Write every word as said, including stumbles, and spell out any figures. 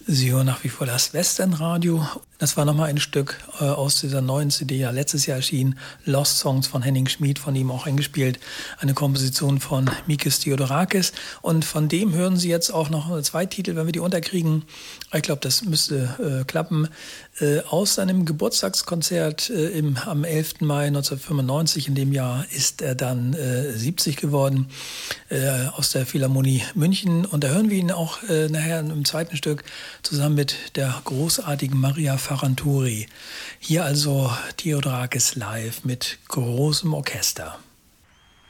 Sie hören nach wie vor das Westernradio. Das war nochmal ein Stück äh, aus dieser neuen C D, ja letztes Jahr erschienen, Lost Songs von Henning Schmid, von ihm auch eingespielt. Eine Komposition von Mikis Theodorakis. Und von dem hören Sie jetzt auch noch zwei Titel, wenn wir die unterkriegen. Ich glaube, das müsste äh, klappen. Äh, aus seinem Geburtstagskonzert äh, im, am elften Mai neunzehnhundertfünfundneunzig, in dem Jahr ist er dann äh, siebzig geworden, äh, aus der Philharmonie München. Und da hören wir ihn auch äh, nachher im zweiten Stück zusammen mit der großartigen Maria Ferranturi. Hier also Theodorakis live mit großem Orchester.